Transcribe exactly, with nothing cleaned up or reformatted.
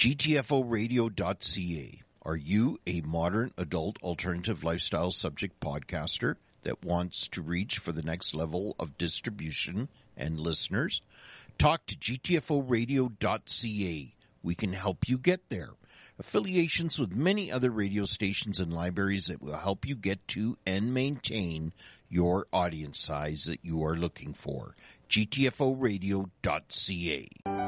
G T F O radio dot C A. Are you a modern adult alternative lifestyle subject podcaster that wants to reach for the next level of distribution and listeners? Talk to G T F O radio dot C A. We can help you get there. Affiliations with many other radio stations and libraries that will help you get to and maintain your audience size that you are looking for. G T F O radio dot C A.